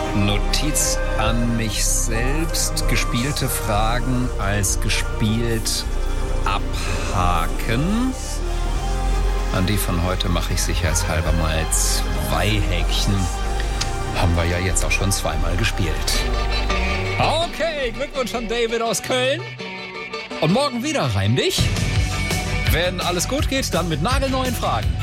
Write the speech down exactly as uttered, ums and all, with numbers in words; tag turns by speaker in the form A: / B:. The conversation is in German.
A: Notiz an mich selbst. Gespielte Fragen als gespielt abhaken. An die von heute mache ich sicherheitshalber mal zwei Häkchen. Haben wir ja jetzt auch schon zweimal gespielt. Okay, Glückwunsch an David aus Köln. Und morgen wieder reim dich. Wenn alles gut geht, dann mit nagelneuen Fragen.